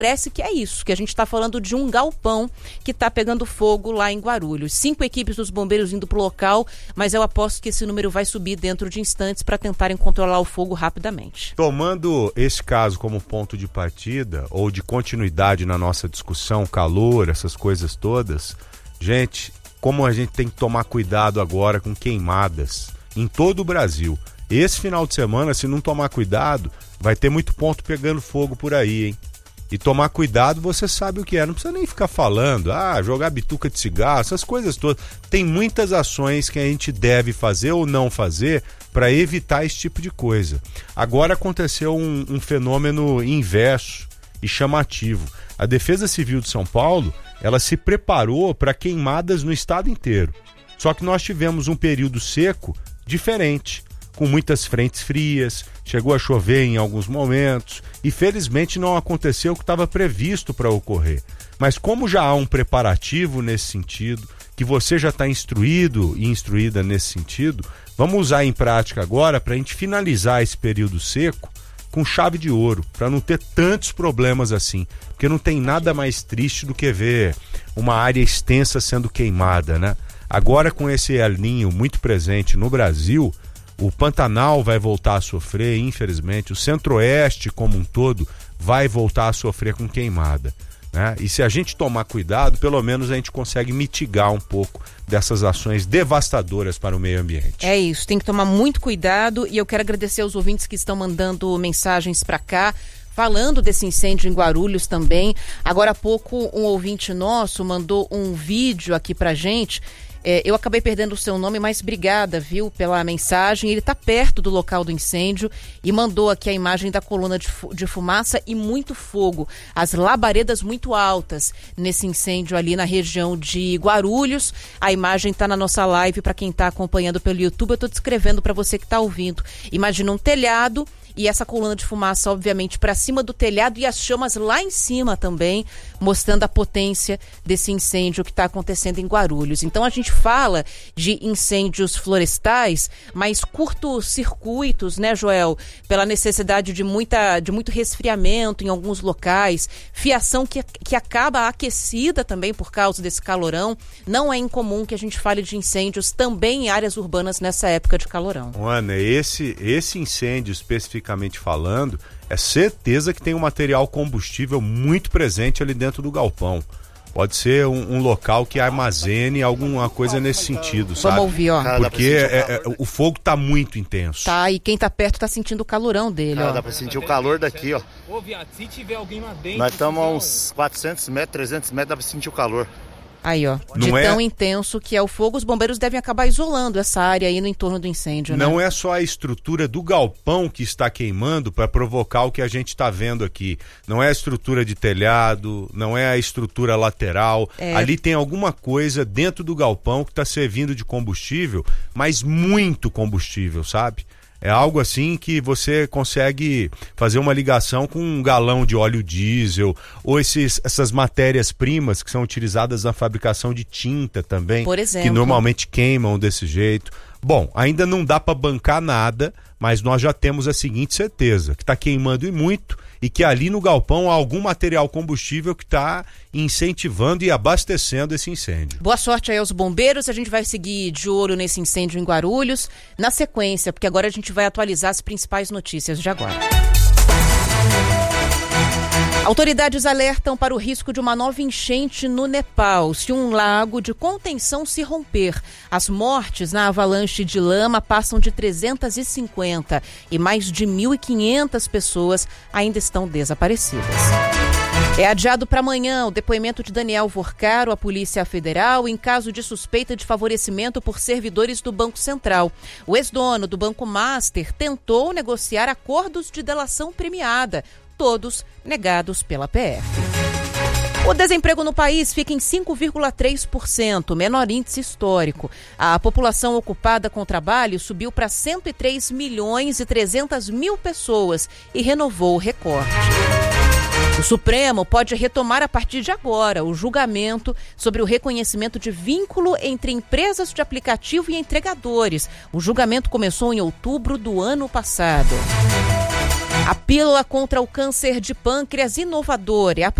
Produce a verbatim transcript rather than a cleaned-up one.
Parece que é isso, que a gente está falando de um galpão que está pegando fogo lá em Guarulhos. Cinco equipes dos bombeiros indo para o local, mas eu aposto que esse número vai subir dentro de instantes para tentarem controlar o fogo rapidamente. Tomando esse caso como ponto de partida ou de continuidade na nossa discussão, calor, essas coisas todas, gente, como a gente tem que tomar cuidado agora com queimadas em todo o Brasil. Esse final de semana, se não tomar cuidado, vai ter muito ponto pegando fogo por aí, hein? E tomar cuidado, você sabe o que é. Não precisa nem ficar falando, ah, jogar bituca de cigarro, essas coisas todas. Tem muitas ações que a gente deve fazer ou não fazer para evitar esse tipo de coisa. Agora aconteceu um, um fenômeno inverso e chamativo. A Defesa Civil de São Paulo, ela se preparou para queimadas no estado inteiro. Só que nós tivemos um período seco diferente, com muitas frentes frias, chegou a chover em alguns momentos e felizmente não aconteceu o que estava previsto para ocorrer. Mas como já há um preparativo nesse sentido, que você já está instruído e instruída nesse sentido, vamos usar em prática agora para a gente finalizar esse período seco com chave de ouro, para não ter tantos problemas assim, porque não tem nada mais triste do que ver uma área extensa sendo queimada, né? Agora com esse El Niño muito presente no Brasil, o Pantanal vai voltar a sofrer, infelizmente, o Centro-Oeste como um todo vai voltar a sofrer com queimada, né? E se a gente tomar cuidado, pelo menos a gente consegue mitigar um pouco dessas ações devastadoras para o meio ambiente. É isso, tem que tomar muito cuidado e eu quero agradecer aos ouvintes que estão mandando mensagens para cá, falando desse incêndio em Guarulhos também. Agora há pouco um ouvinte nosso mandou um vídeo aqui pra gente. É, eu acabei perdendo o seu nome, mas obrigada, viu, pela mensagem. Ele está perto do local do incêndio e mandou aqui a imagem da coluna de, fu- de fumaça e muito fogo. As labaredas muito altas nesse incêndio ali na região de Guarulhos. A imagem está na nossa live para quem está acompanhando pelo YouTube. Eu estou descrevendo para você que está ouvindo. Imagina um telhado e essa coluna de fumaça, obviamente, para cima do telhado e as chamas lá em cima também, mostrando a potência desse incêndio que está acontecendo em Guarulhos. Então a gente fala de incêndios florestais, mas curtos-circuitos, né, Joel? Pela necessidade de, muita, de muito resfriamento em alguns locais, fiação que, que acaba aquecida também por causa desse calorão. Não é incomum que a gente fale de incêndios também em áreas urbanas nessa época de calorão. Ana, esse, esse incêndio especificamente falando, é certeza que tem um material combustível muito presente ali dentro do galpão. Pode ser um, um local que armazene alguma coisa nesse sentido, sabe? Vamos ouvir, ó. Porque é, é, o fogo tá muito intenso. Tá, e quem tá perto tá sentindo o calorão dele, Cara, ó. dá pra sentir o calor daqui, ó. Ô, viado, se tiver alguém lá dentro... Nós estamos a uns quatrocentos metros, trezentos metros, dá pra sentir o calor. Aí, ó, de Não tão é... intenso que é o fogo, os bombeiros devem acabar isolando essa área aí no entorno do incêndio, né? Não é só a estrutura do galpão que está queimando para provocar o que a gente está vendo aqui. Não é a estrutura de telhado, não é a estrutura lateral. É... Ali tem alguma coisa dentro do galpão que está servindo de combustível, mas muito combustível, sabe? É algo assim que você consegue fazer uma ligação com um galão de óleo diesel ou esses, essas matérias-primas que são utilizadas na fabricação de tinta também, por exemplo, que normalmente queimam desse jeito. Bom, ainda não dá para bancar nada, mas nós já temos a seguinte certeza, que está queimando e muito e que ali no galpão há algum material combustível que está incentivando e abastecendo esse incêndio. Boa sorte aí aos bombeiros, a gente vai seguir de olho nesse incêndio em Guarulhos, na sequência, porque agora a gente vai atualizar as principais notícias de agora. Autoridades alertam para o risco de uma nova enchente no Nepal se um lago de contenção se romper. As mortes na avalanche de lama passam de trezentas e cinquenta e mais de mil e quinhentas pessoas ainda estão desaparecidas. É adiado para amanhã o depoimento de Daniel Vorcaro à Polícia Federal em caso de suspeita de favorecimento por servidores do Banco Central. O ex-dono do Banco Master tentou negociar acordos de delação premiada, todos negados pela P F. O desemprego no país fica em cinco vírgula três por cento, menor índice histórico. A população ocupada com trabalho subiu para cento e três milhões e trezentas mil pessoas e renovou o recorde. O Supremo pode retomar a partir de agora o julgamento sobre o reconhecimento de vínculo entre empresas de aplicativo e entregadores. O julgamento começou em outubro do ano passado. A pílula contra o câncer de pâncreas inovadora é a